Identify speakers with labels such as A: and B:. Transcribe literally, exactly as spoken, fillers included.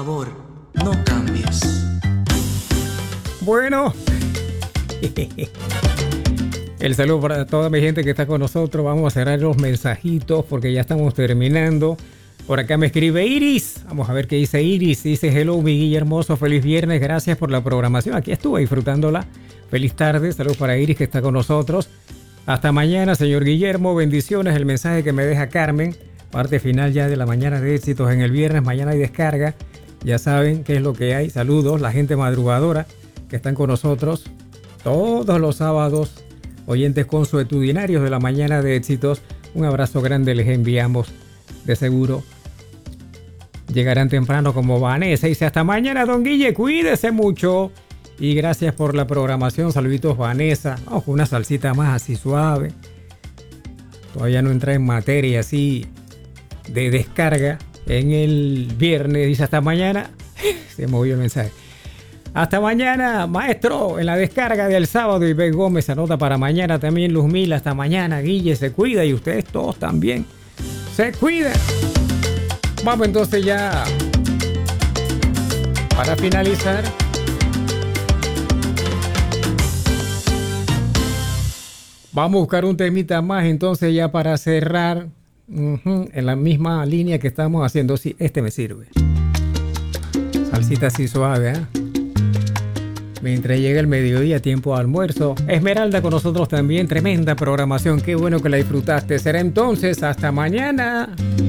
A: Por favor, no cambies.
B: Bueno, el saludo para toda mi gente que está con nosotros. Vamos a cerrar los mensajitos porque ya estamos terminando. Por acá me escribe Iris. Vamos a ver qué dice Iris. Dice: hello, mi Guille hermoso. Feliz viernes. Gracias por la programación. Aquí estuve disfrutándola. Feliz tarde. Saludos para Iris que está con nosotros. Hasta mañana, señor Guillermo. Bendiciones. El mensaje que me deja Carmen. Parte final ya de la mañana de éxitos en el viernes. Mañana hay descarga. Ya saben qué es lo que hay. Saludos. La gente madrugadora que están con nosotros todos los sábados. Oyentes consuetudinarios de la mañana de éxitos. Un abrazo grande les enviamos. De seguro llegarán temprano como Vanessa. Dice: hasta mañana, don Guille, cuídese mucho y gracias por la programación. Saluditos, Vanessa. Ojo, una salsita más así suave. Todavía no entra en materia así de descarga en el viernes. Dice: hasta mañana. Se movió el mensaje. Hasta mañana, maestro, en la descarga del sábado. Y B. Gómez anota para mañana también. Luzmila, hasta mañana. Guille se cuida y ustedes todos también se cuiden. Vamos entonces ya para finalizar. Vamos a buscar un temita más entonces ya para cerrar. Uh-huh, en la misma línea que estamos haciendo. Sí, este me sirve. Salsita así suave, ¿eh? Mientras llega el mediodía, tiempo de almuerzo. Esmeralda con nosotros también. Tremenda programación. Qué bueno que la disfrutaste. Será entonces hasta mañana.